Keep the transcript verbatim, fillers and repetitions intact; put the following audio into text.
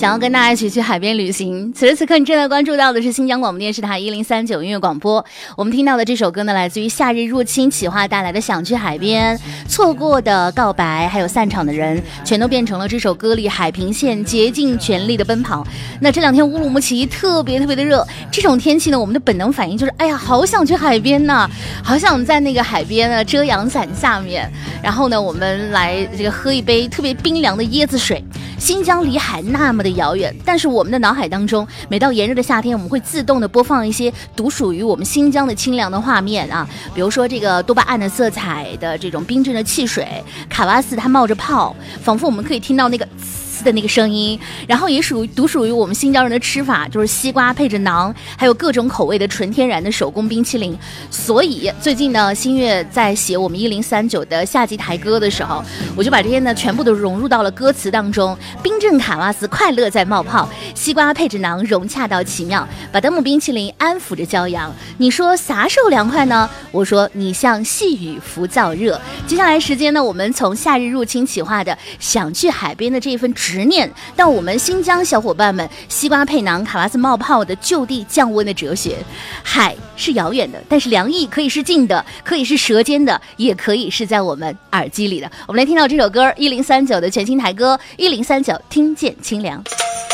想要跟大家一起去海边旅行。此时此刻你正在关注到的是新疆广播电视台一零三九音乐广播。我们听到的这首歌呢，来自于夏日入侵企划带来的想去海边。错过的告白还有散场的人，全都变成了这首歌里海平线竭尽全力的奔跑。那这两天乌鲁木齐特别特别的热，这种天气呢，我们的本能反应就是哎呀好想去海边呢，好想在那个海边呢遮阳伞下面，然后呢我们来这个喝一杯特别冰凉的椰子水。新疆离海那么的遥远，但是我们的脑海当中，每到炎热的夏天，我们会自动的播放一些独属于我们新疆的清凉的画面啊，比如说这个多巴胺的色彩的这种冰镇的汽水，卡瓦斯它冒着泡，仿佛我们可以听到那个的那个声音，然后也属于独属于我们新疆人的吃法，就是西瓜配着馕，还有各种口味的纯天然的手工冰淇淋。所以最近呢，新月在写我们一零三九的夏季台歌的时候，我就把这些呢全部都融入到了歌词当中。冰镇卡瓦斯快乐在冒泡，西瓜配着馕融洽到奇妙，巴德姆冰淇淋安抚着骄阳。你说啥时候凉快呢？我说你像细雨浮燥热。接下来时间呢，我们从夏日入侵企划的想去海边的这份执念，到我们新疆小伙伴们西瓜配馕卡瓦斯冒泡的就地降温的哲学。海是遥远的，但是凉意可以是近的，可以是舌尖的，也可以是在我们耳机里的。我们来听到这首歌，一零三九的全新台歌，一零三九听见清凉。